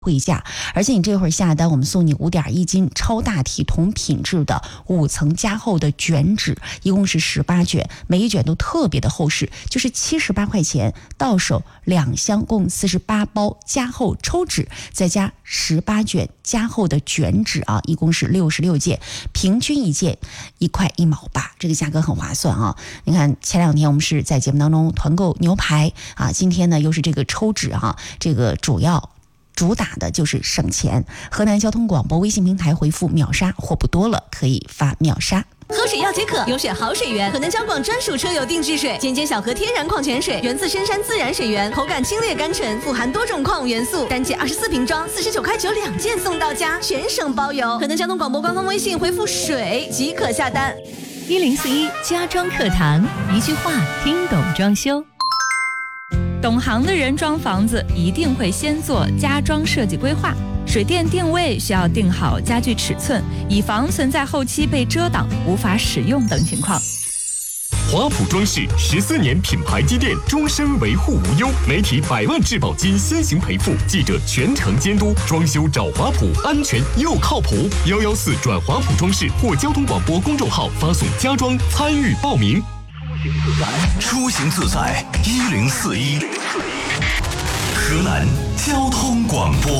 惠价，而且你这会儿下单，我们送你5.1斤超大体同品质的5层加厚的卷纸，一共是18卷，每一卷都特别的厚实，就是78块钱到手2箱，共48包加厚抽纸，再加18卷加厚的卷纸啊，一共是66件，平均一件1块1毛8，这个价格很划算啊！你看前2天我们是在节目当中团购牛排啊，今天呢又是这个抽纸啊，这个主打的就是省钱。河南交通广播微信平台回复秒杀，货不多了可以发秒杀。 喝水要解渴，优选好水源，河南交广专属车友定制水，尖尖小河天然矿泉水，源自深山自然水源，口感清冽甘醇，富含多种矿物元素，单件24瓶装，49块92件送到家，全省包邮。河南交通广播官方微信回复水即可下单。 1041家装课堂，一句话听懂装修。懂行的人装房子一定会先做家装设计规划，水电定位需要定好家具尺寸，以防存在后期被遮挡无法使用等情况。 华普装饰14年品牌积淀，终身维护无忧，媒体100万质保金先行赔付，记者全程监督，装修找华普，安全又靠谱。114转华普装饰或交通广播公众号发送家装参与报名。 出行自在1041，河南交通广播。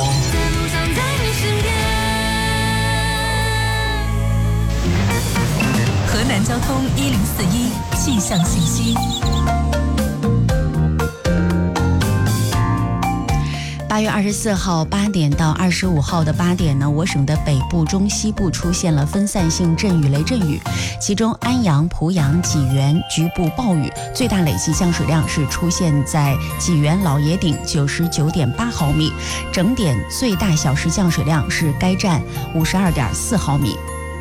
河南交通1041气象信息。 8月24号8点到25号的8点呢，我省的北部、中西部出现了分散性阵雨、雷阵雨，其中安阳、濮阳、济源局部暴雨，最大累计降水量是出现在济源老爷顶99.8毫米，整点最大小时降水量是该站52.4毫米。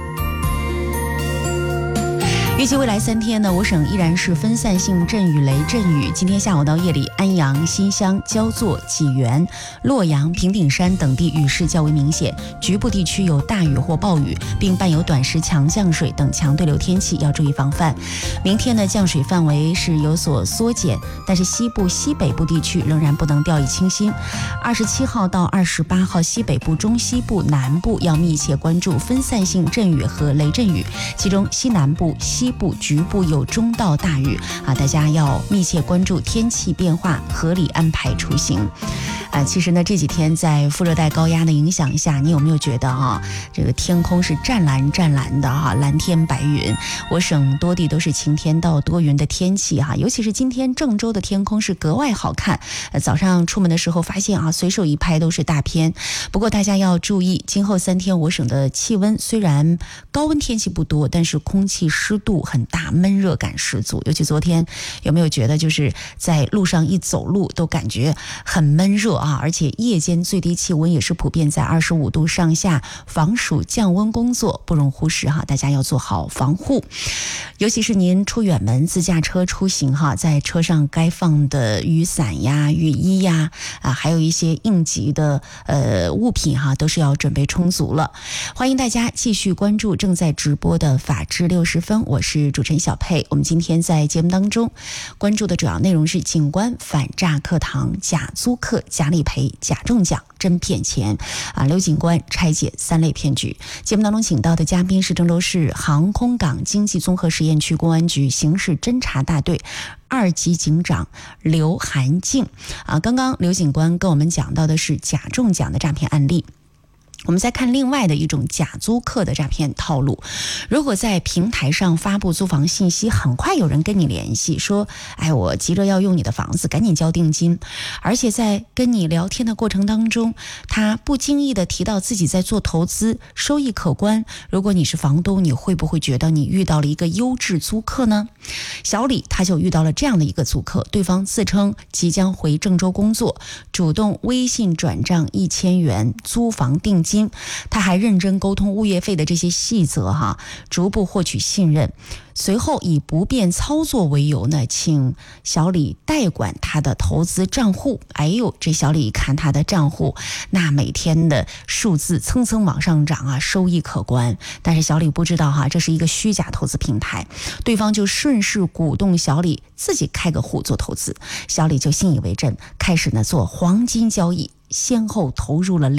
预计未来3天呢，我省依然是分散性阵雨、雷阵雨。今天下午到夜里，安阳、新乡、焦作、济源、洛阳、平顶山等地雨势较为明显，局部地区有大雨或暴雨，并伴有短时强降水等强对流天气，要注意防范。明天呢，降水范围是有所缩减，但是西部、西北部地区仍然不能掉以轻心。27号到28号，西北部、中西部、南部要密切关注分散性阵雨和雷阵雨，其中西南部、西部局部有中到大雨啊，大家要密切关注天气变化，合理安排出行。其实呢，这几天在副热带高压的影响下，你有没有觉得这个天空是湛蓝湛蓝的蓝天白云？我省多地都是晴天到多云的天气尤其是今天郑州的天空是格外好看。早上出门的时候发现随手一拍都是大片。不过大家要注意，今后3天我省的气温虽然高温天气不多，但是空气湿度很大，闷热感十足。尤其昨天有没有觉得就是在路上一走路都感觉很闷热而且夜间最低气温也是普遍在25度上下，防暑降温工作不容忽视大家要做好防护。尤其是您出远门自驾车出行在车上该放的雨伞呀、雨衣呀还有一些应急的物品都是要准备充足了。欢迎大家继续关注正在直播的法治60分，我是主持人小佩。我们今天在节目当中关注的主要内容是警官反诈课堂，假租客假理赔、假中奖、真骗钱刘警官拆解3类骗局。节目当中请到的嘉宾是郑州市航空港经济综合实验区公安局刑事侦查大队2级警长刘涵静刚刚刘警官跟我们讲到的是假中奖的诈骗案例。我们再看另外的一种假租客的诈骗套路。如果在平台上发布租房信息，很快有人跟你联系说我急着要用你的房子，赶紧交定金。而且在跟你聊天的过程当中，他不经意的提到自己在做投资，收益可观。如果你是房东，你会不会觉得你遇到了一个优质租客呢？小李他就遇到了这样的一个租客，对方自称即将回郑州工作，主动微信转账1000元租房定金，他还认真沟通物业费的这些细则逐步获取信任。随后以不便操作为由呢，请小李代管他的投资账户。这小李看他的账户，那每天的数字蹭蹭往上涨收益可观。但是小李不知道这是一个虚假投资平台，对方就顺势鼓动小李自己开个户做投资。小李就信以为真，开始呢做黄金交易。 先后投入了